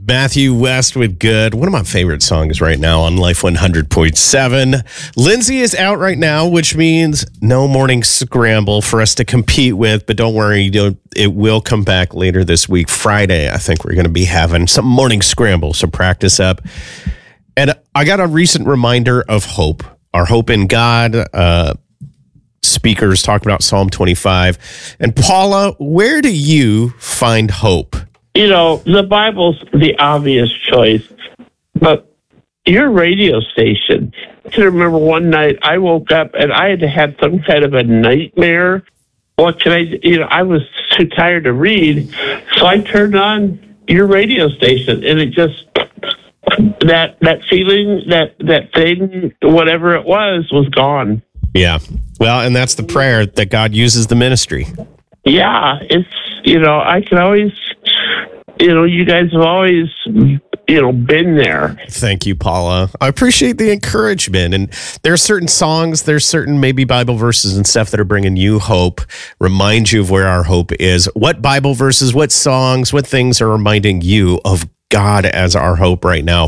Matthew West with Good. One of my favorite songs right now on Life 100.7. Lindsay is out right now, which means no morning scramble for us to compete with. But don't worry, it will come back later this week. Friday, I think we're going to be having some morning scramble. So practice up. And I got a recent reminder of hope. Our hope in God. Speakers talked about Psalm 25. And Paula, where do you find hope? You know, the Bible's the obvious choice, but your radio station. I can remember one night I woke up and I had to have some kind of a nightmare. What can I was too tired to read, so I turned on your radio station, and it just, that feeling, that thing, whatever it was gone. Yeah. Well, and that's the prayer that God uses the ministry. Yeah, it's, I can always, you guys have always, been there. Thank you, Paula. I appreciate the encouragement. And there are certain songs, there's certain maybe Bible verses and stuff that are bringing you hope, remind you of where our hope is. What Bible verses, what songs, what things are reminding you of God as our hope right now?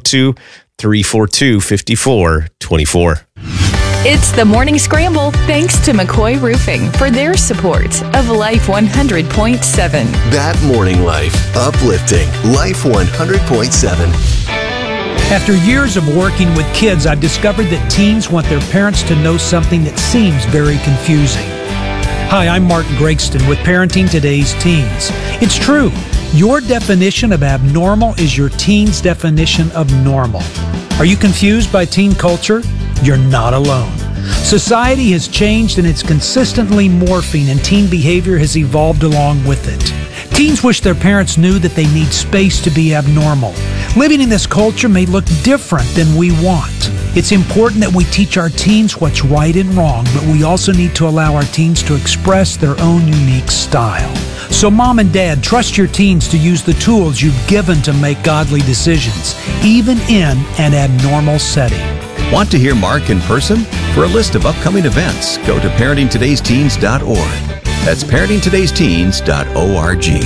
402-342-5424. It's the Morning Scramble, thanks to McCoy Roofing for their support of Life 100.7. That morning life. Uplifting. Life 100.7. After years of working with kids, I've discovered that teens want their parents to know something that seems very confusing. Hi, I'm Martin Gregston with Parenting Today's Teens. It's true. Your definition of abnormal is your teen's definition of normal. Are you confused by teen culture? You're not alone. Society has changed and it's consistently morphing, and teen behavior has evolved along with it. Teens wish their parents knew that they need space to be abnormal. Living in this culture may look different than we want. It's important that we teach our teens what's right and wrong, but we also need to allow our teens to express their own unique style. So Mom and Dad, trust your teens to use the tools you've given to make godly decisions, even in an abnormal setting. Want to hear Mark in person? For a list of upcoming events, go to parentingtodaysteens.org. That's parentingtodaysteens.org.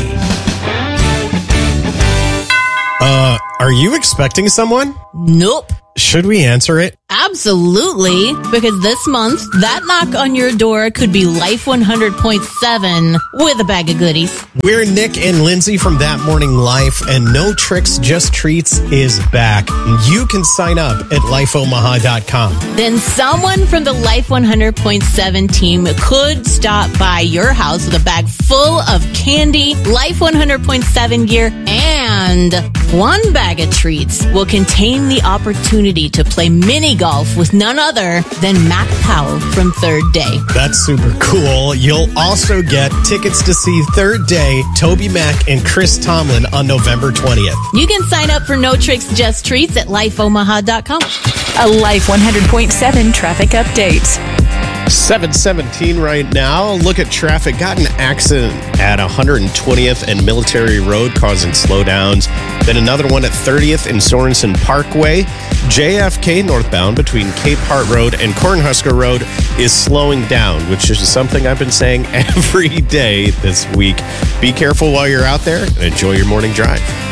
Are you expecting someone? Nope. Should we answer it? Absolutely, because this month, that knock on your door could be Life 100.7 with a bag of goodies. We're Nick and Lindsay from That Morning Life, and No Tricks, Just Treats is back. You can sign up at lifeomaha.com. Then someone from the Life 100.7 team could stop by your house with a bag full of candy, Life 100.7 gear, and one bag of treats will contain the opportunity to play mini golf with none other than Mac Powell from Third Day. That's super cool. You'll also get tickets to see Third Day, Toby Mac, and Chris Tomlin on November 20th. You can sign up for No Tricks, Just Treats at lifeomaha.com. A Life 100.7 traffic update. 7:17 right now. Look at traffic. Got an accident at 120th and Military Road causing slowdowns. Then another one at 30th and Sorensen Parkway. JFK northbound between Cape Hart Road and Cornhusker Road is slowing down, which is something I've been saying every day this week. Be careful while you're out there and enjoy your morning drive.